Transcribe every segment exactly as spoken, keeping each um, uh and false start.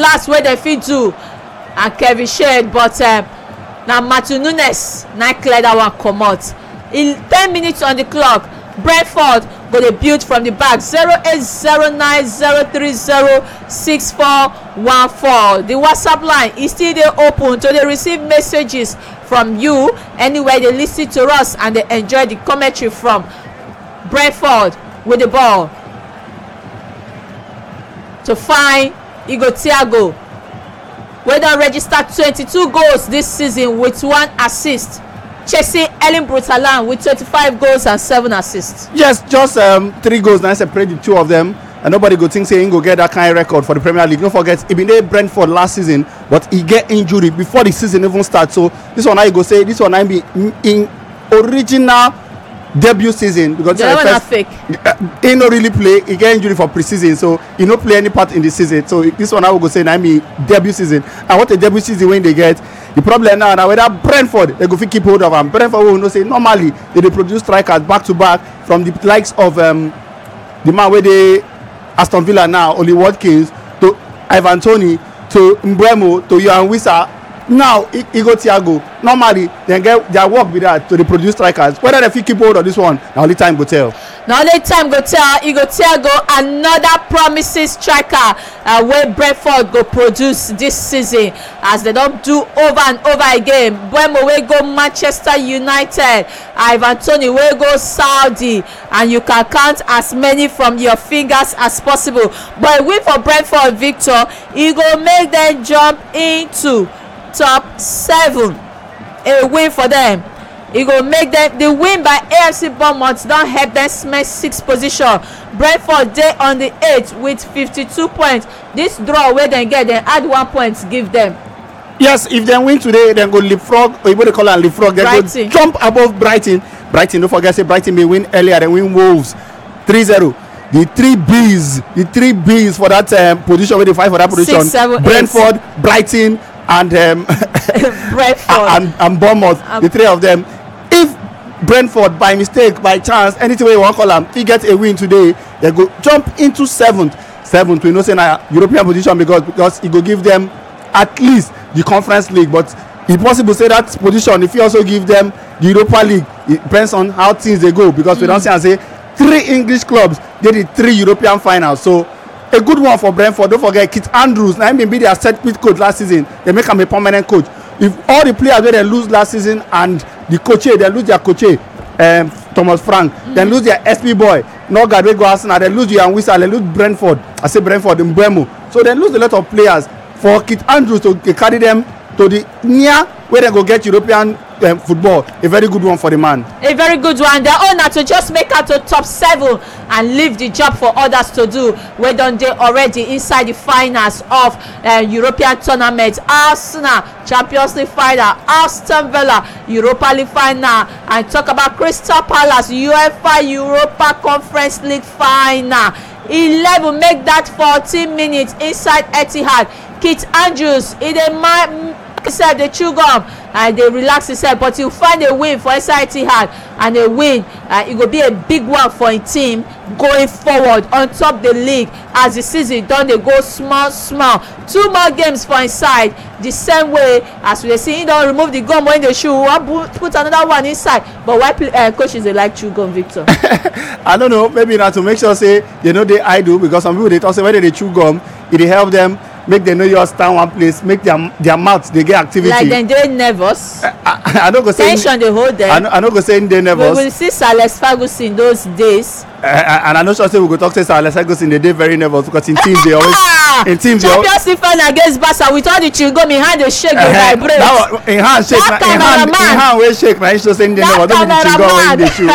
last way they fit do and Kevin Shade, but um, now Matthew Nunes na clear that one comot. In ten minutes on the clock, Brentford go dey build from the back. Zero eight zero nine zero three zero six four one four. The WhatsApp line is still dey open to dey receive messages from you anywhere they listen to us and they enjoy the commentary from Brentford with the ball to find Igor Thiago, wey don register twenty-two goals this season with one assist. Chelsea Erling Brutalan with twenty-five goals and seven assists. Yes, just um, three goals now separate the two of them, and nobody go think say he go get that kind of record for the Premier League. Don't forget, he been there Brentford last season, but he get injury before the season even start. So this one I go say this one I be in original debut season because the one first, fake. Uh, he no really play. He get injury for pre-season, so he no play any part in the season. So this one I will go say I mean debut season. And what a debut season when they get. The problem now now whether Brentford they go fit keep hold of am. Brentford will know say normally they dey produce strikers back to back from the likes of um, the man where they Aston Villa now, Oli Watkins to Ivan Toney to Mbeumo to Yohan Wissa. Now Igor Thiago normally they get their work with that to the produce strikers. Whether they fit keep hold of this one, now only time go tell. Now only time go tell. Igor Thiago, another promising striker uh, where Brentford go produce this season as they don't do over and over again. Mbeumo will go Manchester United, Ivan Toney will go Saudi, and you can count as many from your fingers as possible. But win for Brentford, Victor, he go make them jump into top seven. A win for them. It go make them the win by A F C Bournemouth don help them smash sixth position. Brentford dey on the eighth with fifty-two points. This draw wey dem get, dem add one point give them. Yes, if they win today, then go leapfrog. Or you want to call it leapfrog? They go jump above Brighton. Brighton, don't forget, say Brighton may win earlier. They win Wolves three zero. The three B's, the three B's for that um, position where they fight for that position. Six, seven, Brentford, eight. Brighton, and um, Brentford and, and Bournemouth. Um, the three of them. If Brentford by mistake, by chance, anything way you want to call them, he gets a win today, they go jump into seventh. Seventh, we know say na European position because because it go give them at least the Conference League, but it's possible say that position if you also give them the Europa League, it depends on how things they go because mm. we don't say and say three English clubs did the three European finals. So a good one for Brentford. Don't forget Keith Andrews. Now him be their set piece coach last season. They make him a permanent coach. If all the players where they lose last season and the coach they lose their coach um, Thomas Frank, mm-hmm. then lose their S P boy. No God we go Arsenal. They lose Yohan Wissa. They lose Brentford. I say Brentford in Mbeumo. So they lose a lot of players. For Keith Andrews to carry them to the near where they go get European um, football, a very good one for the man. A very good one. Their owner to just make out to top seven and leave the job for others to do. Where done they already inside the finals of uh, European tournament. Arsenal Champions League final, Aston Villa Europa League final, and talk about Crystal Palace UEFA Europa Conference League final. eleven make that fourteen minutes inside Etihad. Keith Andrews he dey mind himself dey chew gum and dey relax himself, but he'll find a win for inside Etihad, and a win uh, it go be a big one for him team going forward on top the league as the season don dey go small small. Two more games for inside the same way as we dey see he don remove the gum wey dey chew, wan put another one inside, but why uh, coaches dey like chew gum, Victor? I don't know, maybe na to make sure say they no dey idle, because some people dey talk say when they dey chew gum e dey help them make them know your stand one place, make their their mouth they get activity. Like dem dey nervous. I, I, I no go say tension dey hold them. I no, I no go say dey nervous. We will see Sir Alex Ferguson those days. Uh, and I no sure say we go talk say Sir Alex Ferguson dey dey very nervous because in teams they always in teams they always. Champions League final against Barca with all the chewing-gum in hand dey shake dey vibrate. That in hand shake na in hand in hand wey shake na he show say dey nervous. Don't be the chewing-gum wey dey chew.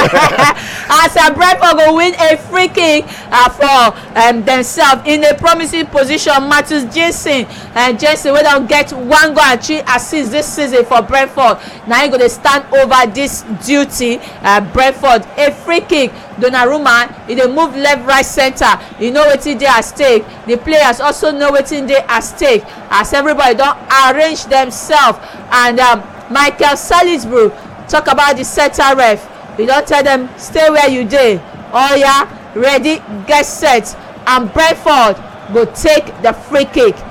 As a Brentford go win a free kick uh, for um, themselves in a promising position. Matheus Jensen and Jensen wey don get one goal and three assists this season for Brentford. Now he go dey stand over this duty. Uh, Brentford a free kick. Donnarumma he dey move left, right, center. You know wetin dey at stake. The players also know wetin dey at stake as everybody don arrange themselves. And um, Michael Salisbury talk about the center ref. He don tell them stay where you dey. Oya, ready, get set, and Brentford go take the free kick